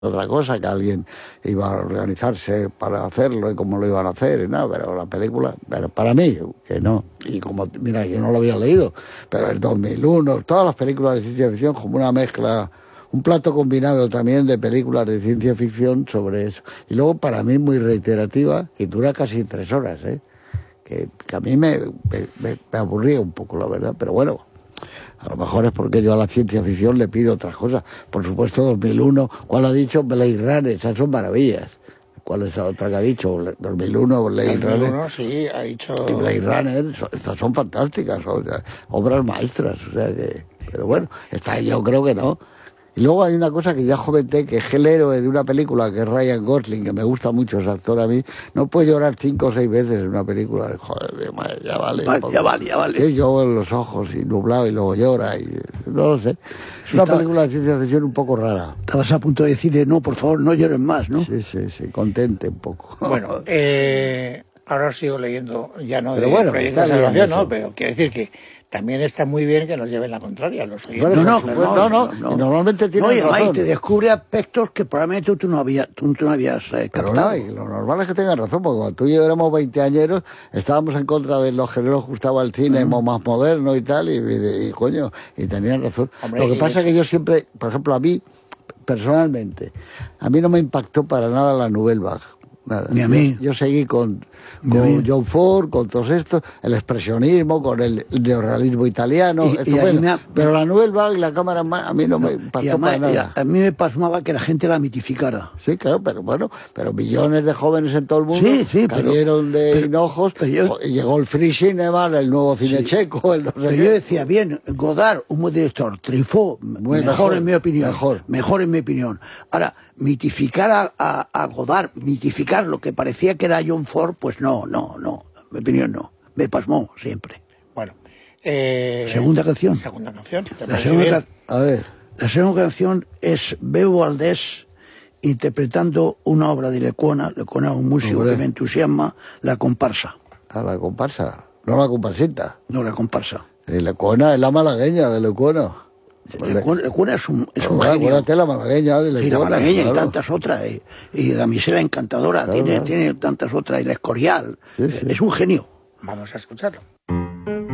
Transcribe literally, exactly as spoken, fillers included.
otra cosa, que alguien iba a organizarse para hacerlo y cómo lo iban a hacer y nada, pero la película, pero para mí, que no, y como, mira, yo no lo había leído, pero el dos mil uno, todas las películas de ciencia ficción como una mezcla, un plato combinado también de películas de ciencia ficción sobre eso. Y luego para mí muy reiterativa, y dura casi tres horas, ¿eh? que, que a mí me, me, me aburría un poco, la verdad, pero bueno. A lo mejor es porque yo a la ciencia ficción le pido otras cosas. Por supuesto, dos mil uno, ¿cuál ha dicho? Blade Runner, esas son maravillas. ¿Cuál es la otra que ha dicho? dos mil uno, Blade Runner. dos mil uno, sí, ha dicho... Y Blade Runner, estas son fantásticas, son, o sea, obras maestras, o sea que... Pero bueno, está, yo creo que no. Y luego hay una cosa que ya comenté, que es el héroe de una película, que es Ryan Gosling, que me gusta mucho ese actor a mí, no puede llorar cinco o seis veces en una película. Joder, ya vale. Va, ya vale, ya vale. Sí, yo en los ojos y nublado y luego llora y no lo sé. Es una Está, película de ciencia ficción un poco rara. Estabas a punto de decirle, no, por favor, no llores más, ¿no? Sí, sí, sí, contente un poco. Bueno, eh, ahora sigo leyendo, ya no pero de bueno, proyectos de salvación, ¿no? Pero quiero decir que también está muy bien que nos lleven la contraria, los oyentes. Bueno, no, no, no, no, no, no, no. Normalmente tiene no, y además razón. te descubre aspectos que probablemente tú no habías, tú, tú no habías eh, Pero captado. no, y lo normal es que tengan razón, porque cuando tú y yo éramos veinteañeros, estábamos en contra de los que no nos gustaba el cine uh-huh. más moderno y tal, y, y, y coño, y tenían razón. Hombre, lo que pasa es que yo siempre, por ejemplo, a mí, personalmente, a mí no me impactó para nada la Nouvelle Vague. Nada. Ni a mí. Yo, yo seguí con, con John Ford, con todos estos, el expresionismo, con el neorrealismo italiano, y, y me ha... pero la Nouvelle Vague y la cámara a mí no me impactó además, para nada. A, a mí me pasmaba que la gente la mitificara. Sí, claro, pero bueno, pero millones de jóvenes en todo el mundo sí, sí, cayeron pero, de pero, hinojos, pero yo, llegó el free cinema, el nuevo cine sí, checo, el no sé pero qué. Yo decía, bien, Godard, un buen director, Truffaut, mejor, mejor en mi opinión, mejor. mejor en mi opinión. Ahora, mitificar a, a, a Godard, mitificar lo que parecía que era John Ford, pues no, no, no, en mi opinión no, me pasmó siempre. Bueno, eh, segunda canción. Segunda canción. La segunda, ca a ver. La segunda canción es Bebo Valdés interpretando una obra de Lecuona, Lecuona es un músico Hombre. que me entusiasma, La comparsa. Ah, la comparsa, no la comparsita. No, la comparsa. Y Lecuona es la malagueña de Lecuona. Lecuona es un, es un bueno, genio. Acuérdate la malagueña de Lecuona. Sí, la malagueña claro. y tantas otras. Y, y Damisela Encantadora, claro, tiene, claro. tiene tantas otras. Y La Escorial. Sí, sí. Es un genio. Vamos a escucharlo.